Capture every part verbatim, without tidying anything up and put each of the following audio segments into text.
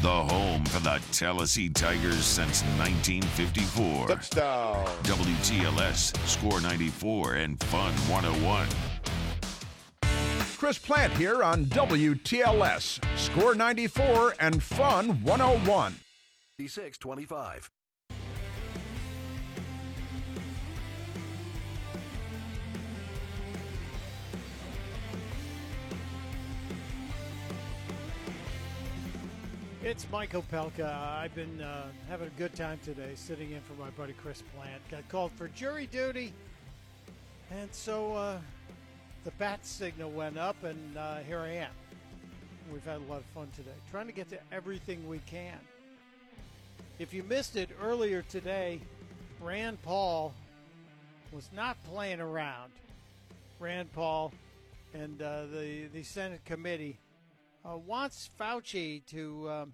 the home for the Tallahassee Tigers since nineteen fifty-four. Touchdown. W T L S, Score ninety-four, and Fun one oh one. Chris Plant here on W T L S, Score ninety-four, and Fun one oh one. six twenty-five. It's Mike Opelka. I've been uh, having a good time today sitting in for my buddy Chris Plant. Got called for jury duty. And so uh, the bat signal went up, and uh, here I am. We've had a lot of fun today, trying to get to everything we can. If you missed it earlier today, Rand Paul was not playing around. Rand Paul and uh, the, the Senate committee Uh, wants Fauci to um,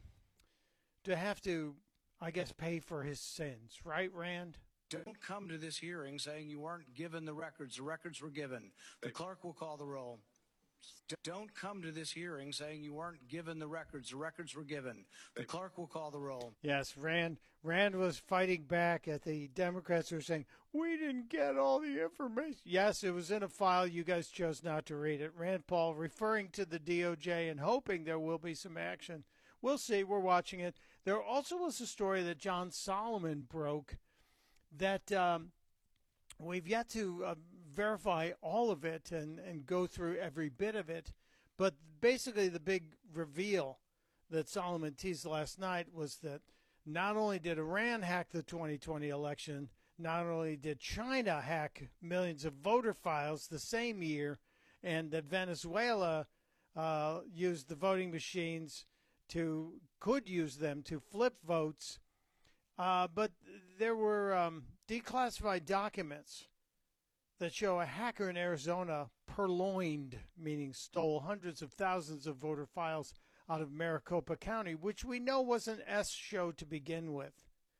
to have to, I guess, pay for his sins, right, Rand? Don't come to this hearing saying you weren't given the records. The records were given. The clerk will call the roll. D- Don't come to this hearing saying you weren't given the records. The records were given. The clerk will call the roll. Yes, Rand. Rand was fighting back at the Democrats who were saying, we didn't get all the information. Yes, it was in a file. You guys chose not to read it. Rand Paul referring to the D O J and hoping there will be some action. We'll see. We're watching it. There also was a story that John Solomon broke that um, we've yet to uh, verify all of it and, and go through every bit of it. But basically the big reveal that Solomon teased last night was that not only did Iran hack the twenty twenty election, not only did China hack millions of voter files the same year, and that Venezuela uh, used the voting machines to, could use them to flip votes, uh, but there were um, declassified documents that show a hacker in Arizona purloined, meaning stole hundreds of thousands of voter files out of Maricopa County, which we know was an S show to begin with.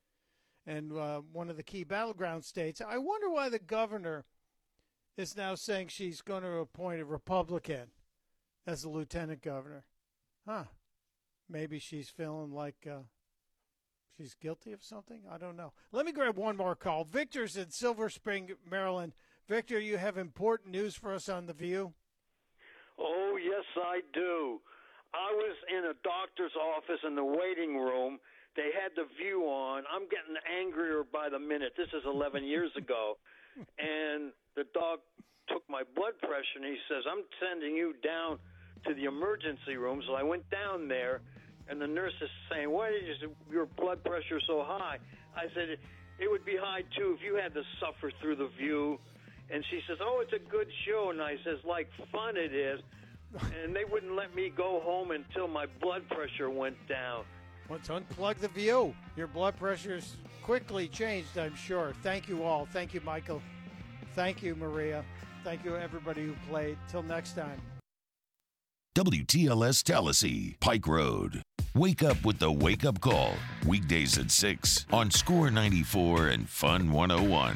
And uh, one of the key battleground states. I wonder why the governor is now saying she's going to appoint a Republican as the lieutenant governor. Huh. Maybe she's feeling like uh, she's guilty of something? I don't know. Let me grab one more call. Victor's in Silver Spring, Maryland. Victor, you have important news for us on The View? Oh, yes, I do. I was in a doctor's office in the waiting room. They had The View on. I'm getting angrier by the minute. This is eleven years ago. And the doc took my blood pressure, and he says, I'm sending you down to the emergency room. So I went down there, and the nurse is saying, why did you, your blood pressure so high? I said, it would be high, too, if you had to suffer through The View. And she says, oh, it's a good show. And I says, like fun it is. And they wouldn't let me go home until my blood pressure went down. Let's unplug The View. Your blood pressure's quickly changed, I'm sure. Thank you all. Thank you, Michael. Thank you, Maria. Thank you, everybody who played. Till next time. W T L S Tallahassee, Pike Road. Wake up with the Wake Up Call. Weekdays at six on Score ninety-four and Fun one oh one.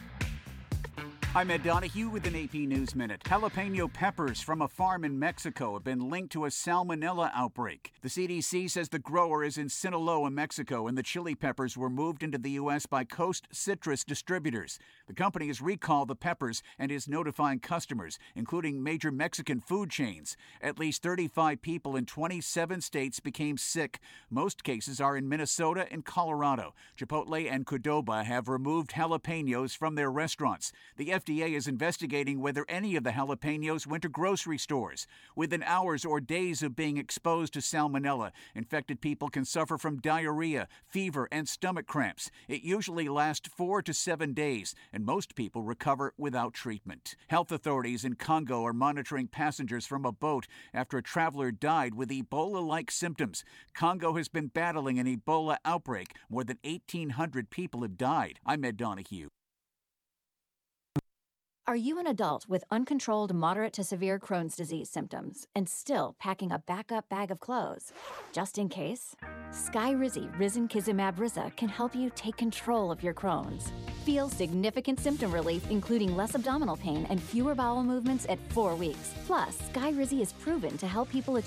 I'm Ed Donahue with an A P News Minute. Jalapeno peppers from a farm in Mexico have been linked to a salmonella outbreak. The C D C says the grower is in Sinaloa, Mexico, and the chili peppers were moved into the U S by Coast Citrus Distributors. The company has recalled the peppers and is notifying customers, including major Mexican food chains. At least thirty-five people in twenty-seven states became sick. Most cases are in Minnesota and Colorado. Chipotle and Qdoba have removed jalapenos from their restaurants. The F D A is investigating whether any of the jalapenos went to grocery stores. Within hours or days of being exposed to salmonella, infected people can suffer from diarrhea, fever, and stomach cramps. It usually lasts four to seven days, and most people recover without treatment. Health authorities in Congo are monitoring passengers from a boat after a traveler died with Ebola-like symptoms. Congo has been battling an Ebola outbreak. More than eighteen hundred people have died. I'm Ed Donahue. Are you an adult with uncontrolled moderate to severe Crohn's disease symptoms and still packing a backup bag of clothes? Just in case? Skyrizi Risankizumab Riza can help you take control of your Crohn's. Feel significant symptom relief, including less abdominal pain and fewer bowel movements at four weeks. Plus, Skyrizi is proven to help people achieve